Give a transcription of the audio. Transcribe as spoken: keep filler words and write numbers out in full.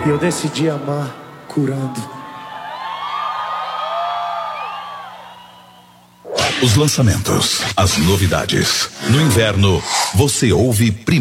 E eu decidi amar curando. Os lançamentos, as novidades. No inverno, você ouve primeiro.